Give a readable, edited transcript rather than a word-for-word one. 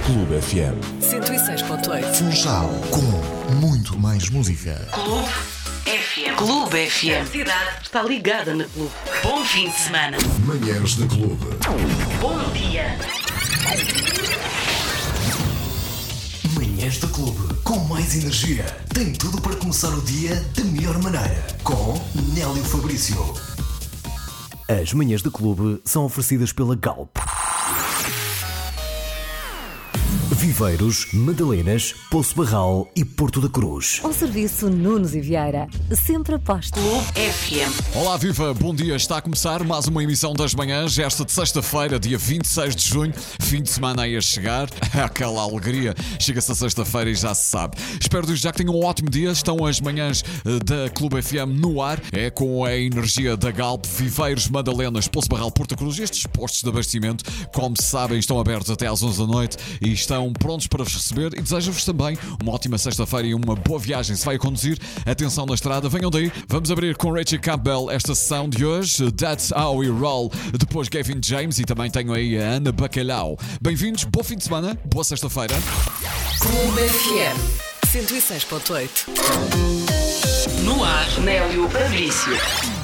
Clube FM 106.8. Funchal, com muito mais música. Clube FM. Clube FM. A cidade está ligada na Clube. Bom fim de semana. Manhãs da Clube. Bom dia. Manhãs da Clube, com mais energia. Tem tudo para começar o dia da melhor maneira. Com Nélio Fabrício. As manhãs da Clube são oferecidas pela Galp. Viveiros, Madalenas, Poço Barral e Porto da Cruz. Ao serviço Nunes e Vieira, sempre aposto. Clube FM. Olá, viva! Bom dia! Está a começar mais uma emissão das manhãs, esta de sexta-feira, dia 26 de junho, fim de semana aí a chegar. Aquela alegria, chega-se a sexta-feira e já se sabe. Espero desde já que tenham um ótimo dia. Estão as manhãs da Clube FM no ar, com a energia da Galp, Viveiros, Madalenas, Poço Barral, Porto da Cruz. Estes postos de abastecimento, como sabem, estão abertos até às 11 da noite e estão prontos para vos receber, e desejo-vos também uma ótima sexta-feira e uma boa viagem. Se vai a conduzir, atenção na estrada, venham daí. Vamos abrir com Richie Campbell esta sessão de hoje, That's How We Roll, depois Gavin James e também tenho aí a Ana Bacalhau. Bem-vindos, bom fim de semana, boa sexta-feira. Clube FM 106.8. No ar, Nélio Fabrício.